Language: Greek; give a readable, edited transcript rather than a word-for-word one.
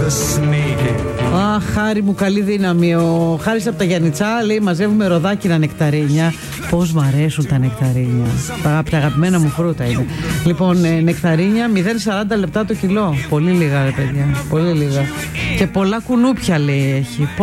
Αχ, Χάρη μου, καλή δύναμη. Ο Χάρης από τα Γιαννιτσά λέει: μαζεύουμε ροδάκινα νεκταρίνια. Πώς μ' αρέσουν τα νεκταρίνια. Από τα αγαπημένα μου φρούτα είναι. Λοιπόν, νεκταρίνια 0,40 λεπτά το κιλό. Πολύ λίγα, ρε παιδιά. Πολύ λίγα. Και πολλά κουνούπια λέει έχει.